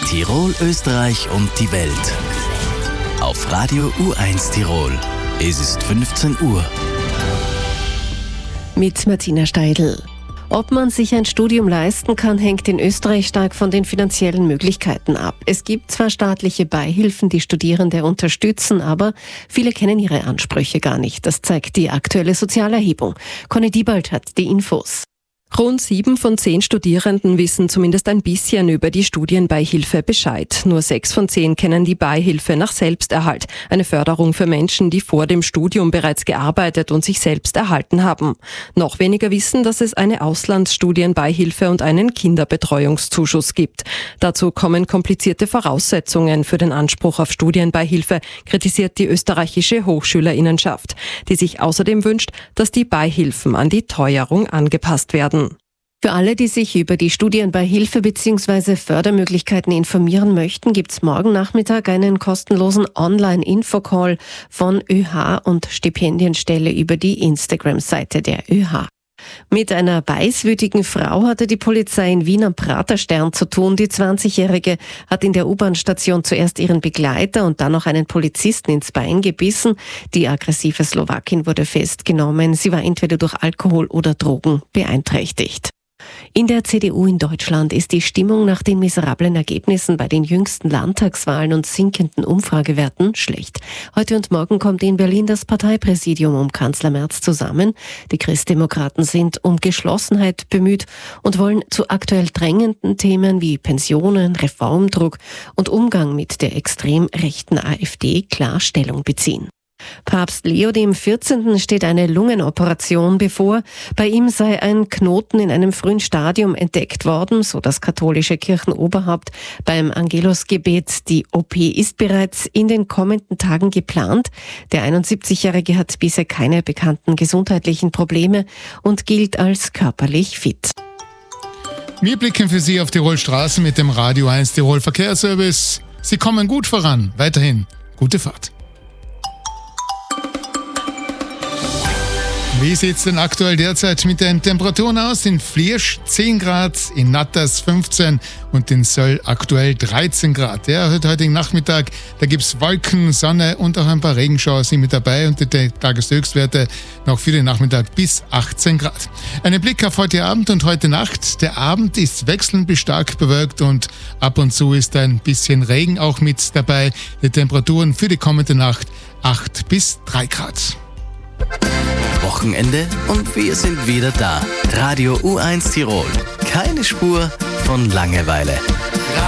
Tirol, Österreich und die Welt. Auf Radio U1 Tirol. Es ist 15 Uhr. Mit Martina Steidl. Ob man sich ein Studium leisten kann, hängt in Österreich stark von den finanziellen Möglichkeiten ab. Es gibt zwar staatliche Beihilfen, die Studierende unterstützen, aber viele kennen ihre Ansprüche gar nicht. Das zeigt die aktuelle Sozialerhebung. Conny Diebald hat die Infos. Rund 7 von 10 Studierenden wissen zumindest ein bisschen über die Studienbeihilfe Bescheid. Nur 6 von 10 kennen die Beihilfe nach Selbsterhalt, eine Förderung für Menschen, die vor dem Studium bereits gearbeitet und sich selbst erhalten haben. Noch weniger wissen, dass es eine Auslandsstudienbeihilfe und einen Kinderbetreuungszuschuss gibt. Dazu kommen komplizierte Voraussetzungen für den Anspruch auf Studienbeihilfe, kritisiert die österreichische Hochschülerinnenschaft, die sich außerdem wünscht, dass die Beihilfen an die Teuerung angepasst werden. Für alle, die sich über die Studienbeihilfe bzw. Fördermöglichkeiten informieren möchten, gibt's morgen Nachmittag einen kostenlosen Online-Infocall von ÖH und Stipendienstelle über die Instagram-Seite der ÖH. Mit einer beißwütigen Frau hatte die Polizei in Wien am Praterstern zu tun. Die 20-Jährige hat in der U-Bahn-Station zuerst ihren Begleiter und dann noch einen Polizisten ins Bein gebissen. Die aggressive Slowakin wurde festgenommen. Sie war entweder durch Alkohol oder Drogen beeinträchtigt. In der CDU in Deutschland ist die Stimmung nach den miserablen Ergebnissen bei den jüngsten Landtagswahlen und sinkenden Umfragewerten schlecht. Heute und morgen kommt in Berlin das Parteipräsidium um Kanzler Merz zusammen. Die Christdemokraten sind um Geschlossenheit bemüht und wollen zu aktuell drängenden Themen wie Pensionen, Reformdruck und Umgang mit der extrem rechten AfD klar Stellung beziehen. Papst Leo XIV. Steht eine Lungenoperation bevor. Bei ihm sei ein Knoten in einem frühen Stadium entdeckt worden, so das katholische Kirchenoberhaupt beim Angelusgebet. Die OP ist bereits in den kommenden Tagen geplant. Der 71-Jährige hat bisher keine bekannten gesundheitlichen Probleme und gilt als körperlich fit. Wir blicken für Sie auf Tirol Straßen mit dem Radio 1 Tirol Verkehrsservice. Sie kommen gut voran. Weiterhin gute Fahrt. Wie sieht es denn aktuell derzeit mit den Temperaturen aus? In Fliersch 10 Grad, in Natters 15 und in Söll aktuell 13 Grad. Ja, heute heutigen Nachmittag, da gibt es Wolken, Sonne und auch ein paar Regenschauer sind mit dabei und die Tageshöchstwerte noch für den Nachmittag bis 18 Grad. Ein Blick auf heute Abend und heute Nacht. Der Abend ist wechselnd bis stark bewölkt und ab und zu ist ein bisschen Regen auch mit dabei. Die Temperaturen für die kommende Nacht 8 bis 3 Grad. Wochenende und wir sind wieder da. Radio U1 Tirol. Keine Spur von Langeweile.